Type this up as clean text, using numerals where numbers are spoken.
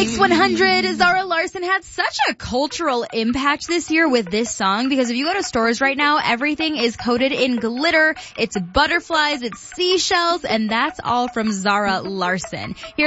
Mix 100, Zara Larsson had such a cultural impact this year with this song, because if you go to stores right now, everything is coated in glitter. It's butterflies, it's seashells, and that's all from Zara Larsson.